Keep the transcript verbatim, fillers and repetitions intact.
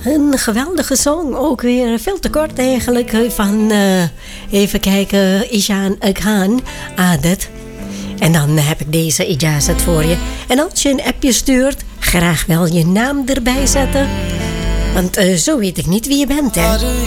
Een geweldige song. Ook weer veel te kort eigenlijk. Van, uh, even kijken, Ishaan Khan, Adet. En dan heb ik deze ijazat voor je. En als je een appje stuurt, graag wel je naam erbij zetten. Want uh, zo weet ik niet wie je bent, hè.